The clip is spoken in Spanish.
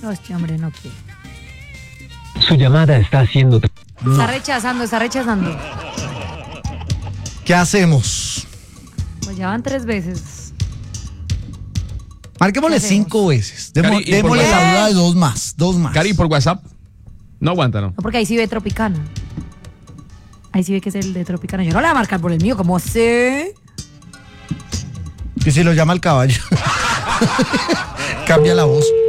No, este hombre no quiere. Su llamada está siendo... Está rechazando. ¿Qué hacemos? Pues ya van 3 veces. Marquémosle ¿Qué hacemos? 5 veces. Cari, ¿y por Démosle la WhatsApp? duda de dos más. Cari, por WhatsApp. No aguanta, ¿no? No, porque ahí sí ve Tropicana. Ahí sí ve que es el de Tropicana. Yo no le voy a marcar por el mío, ¿cómo sé? Que si lo llama el caballo. Cambia la voz.